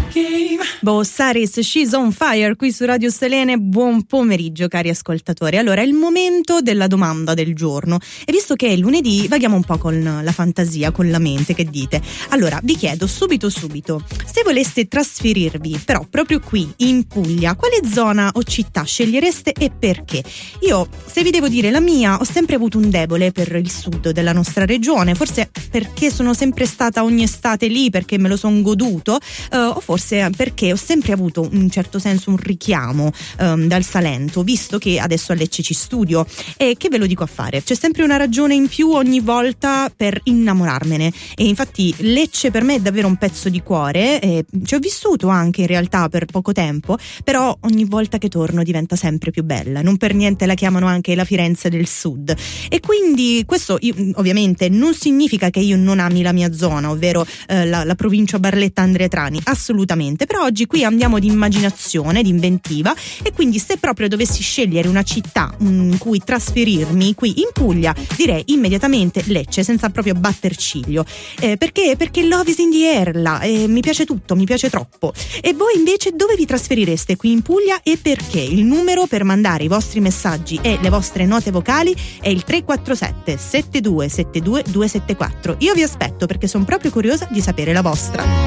Saris, She's on Fire qui su Radio Selene. Buon pomeriggio cari ascoltatori. Allora è il momento della domanda del giorno e visto che è lunedì vaghiamo un po' con la fantasia, con la mente, che dite? Allora vi chiedo subito se voleste trasferirvi però proprio qui in Puglia, quale zona o città scegliereste e perché? Io, se vi devo dire la mia, ho sempre avuto un debole per il sud della nostra regione, forse perché sono sempre stata ogni estate lì, perché me lo son goduto, o forse perché ho sempre avuto in certo senso un richiamo dal Salento, visto che adesso a Lecce ci studio. E che ve lo dico a fare? C'è sempre una ragione in più ogni volta per innamorarmene, e infatti Lecce per me è davvero un pezzo di cuore, ci ho vissuto anche in realtà per poco tempo, però ogni volta che torno diventa sempre più bella, non per niente la chiamano anche la Firenze del Sud. E quindi questo ovviamente non significa che io non ami la mia zona, ovvero la provincia Barletta Andria-Trani, assolutamente, però oggi qui andiamo di immaginazione, di inventiva, e quindi se proprio dovessi scegliere una città in cui trasferirmi qui in Puglia, direi immediatamente Lecce, senza proprio batter ciglio, perché love is in the air là, mi piace tutto, mi piace troppo. E voi invece dove vi trasferireste qui in Puglia e perché? Il numero per mandare i vostri messaggi e le vostre note vocali è il 347 7272 274. Io vi aspetto perché sono proprio curiosa di sapere la vostra.